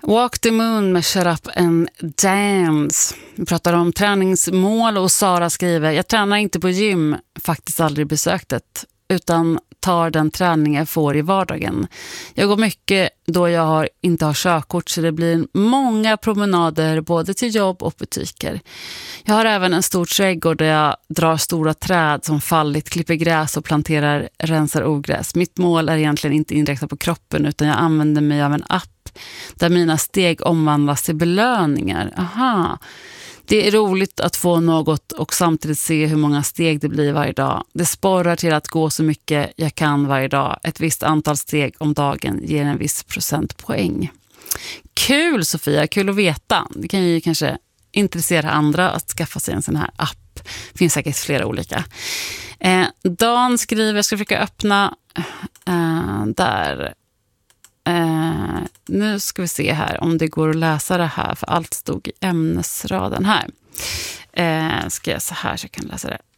Walk the Moon med Shut Up and Dance. Vi pratar om träningsmål och Sara skriver: jag tränar inte på gym, faktiskt aldrig besökt det, utan tar den träning jag får i vardagen. Jag går mycket då jag inte har körkort, så det blir många promenader både till jobb och butiker. Jag har även en stor trädgård där jag drar stora träd som fallit, klipper gräs och rensar ogräs. Mitt mål är egentligen inte inriktat på kroppen, utan jag använder mig av en app där mina steg omvandlas till belöningar. Aha. Det är roligt att få något och samtidigt se hur många steg det blir varje dag. Det sporrar till att gå så mycket jag kan varje dag. Ett visst antal steg om dagen ger en viss procentpoäng. Kul, Sofia, kul att veta. Det kan ju kanske intressera andra att skaffa sig en sån här app. Det finns säkert flera olika. Dan skriver, jag ska försöka öppna där. Nu ska vi se här om det går att läsa det här, för allt stod i ämnesraden här. Ska jag så här så jag kan läsa det.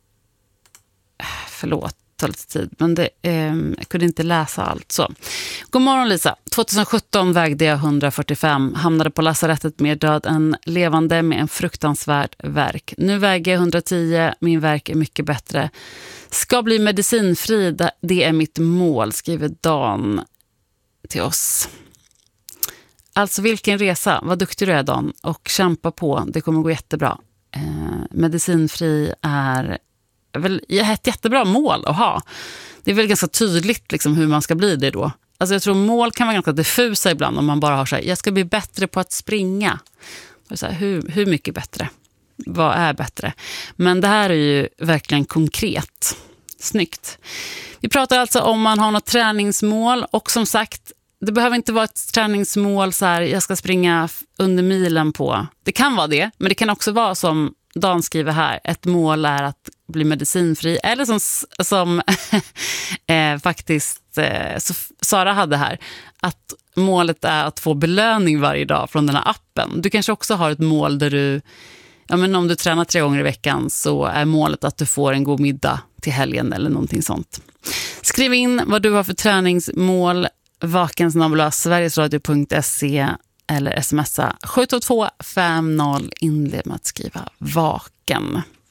Förlåt, ta lite tid, men jag kunde inte läsa allt så. God morgon Lisa. 2017 vägde jag 145, hamnade på lasarettet mer död än levande med en fruktansvärd värk. Nu väger jag 110, min värk är mycket bättre. Ska bli medicinfri, det är mitt mål, skriver Dan till oss. Alltså vilken resa, vad duktig du är Dan, och kämpa på, det kommer gå jättebra. Medicinfri är väl ett jättebra mål att ha. Det är väl ganska tydligt liksom hur man ska bli det då. Alltså jag tror mål kan vara ganska diffusa ibland om man bara har så här: jag ska bli bättre på att springa. Så här, hur mycket bättre? Vad är bättre? Men det här är ju verkligen konkret. Snyggt. Vi pratar alltså om man har något träningsmål, och som sagt, det behöver inte vara ett träningsmål så här, jag ska springa under milen på. Det kan vara det, men det kan också vara som Dan skriver här, ett mål är att bli medicinfri, eller som faktiskt Sara hade här, att målet är att få belöning varje dag från den här appen. Du kanske också har ett mål där du, ja men om du tränar 3 gånger i veckan så är målet att du får en god middag till helgen eller någonting sånt. Skriv in vad du har för träningsmål, vakensnabel@sverigesradio.se eller smsa 72250, inled med att skriva vaken.